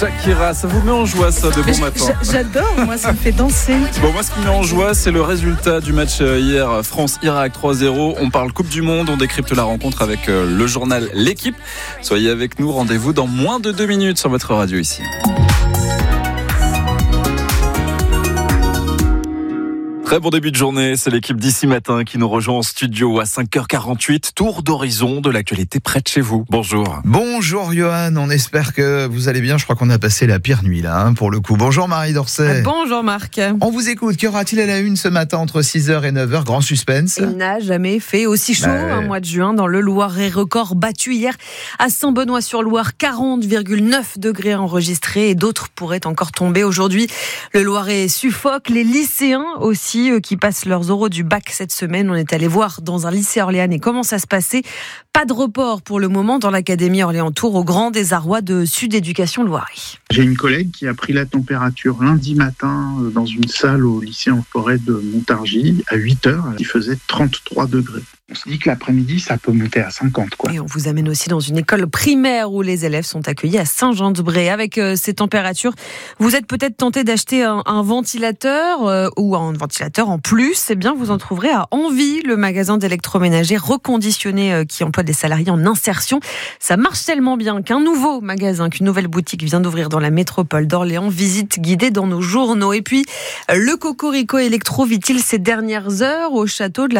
Shakira, ça vous met en joie ça de bon matin? J'adore, moi ça me fait danser. Bon, moi ce qui me met en joie, c'est le résultat du match hier, France-Irak 3-0. On parle Coupe du Monde, on décrypte la rencontre avec le journal L'équipe. Soyez avec nous, rendez-vous dans moins de 2 minutes sur votre radio ici. Très bon début de journée, c'est l'équipe d'ici matin qui nous rejoint en studio à 5h48. Tour d'horizon de l'actualité près de chez vous. Bonjour. Bonjour Johan, on espère que vous allez bien. Je crois qu'on a passé la pire nuit là, pour le coup. Bonjour Marie Dorset. Bonjour Marc. On vous écoute, qu'y aura-t-il à la une ce matin entre 6h et 9h? Grand suspense. Il n'a jamais fait aussi chaud un mois de juin dans le Loiret. Record battu hier à Saint-Benoît-sur-Loire, 40,9 degrés enregistrés et d'autres pourraient encore tomber aujourd'hui. Le Loiret suffoque, les lycéens aussi qui passent leurs oraux du bac cette semaine. On est allé voir dans un lycée orléanais comment ça se passait. Pas de report pour le moment dans l'académie Orléans-Tours au grand désarroi de Sud Éducation Loiret. J'ai une collègue qui a pris la température lundi matin dans une salle au lycée en forêt de Montargis à 8h. Il faisait 33 degrés. On se dit que l'après-midi, ça peut monter à 50, quoi. Et on vous amène aussi dans une école primaire où les élèves sont accueillis à Saint-Jean-de-Bray. Avec ces températures, vous êtes peut-être tenté d'acheter un ventilateur ou un ventilateur en plus. Eh bien, vous en trouverez à Envie, le magasin d'électroménager reconditionné qui emploie des salariés en insertion. Ça marche tellement bien qu'un nouveau magasin, qu'une nouvelle boutique vient d'ouvrir dans la métropole d'Orléans. Visite guidée dans nos journaux. Et puis, le Cocorico Électro vit-il ses dernières heures au château de la